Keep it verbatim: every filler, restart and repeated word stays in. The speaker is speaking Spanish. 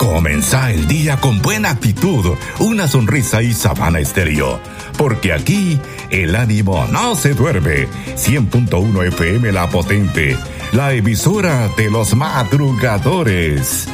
Comenzá el día con buena actitud, una sonrisa y Sabana Estéreo. Porque aquí el ánimo no se duerme. cien punto uno F M La Potente, la emisora de los madrugadores.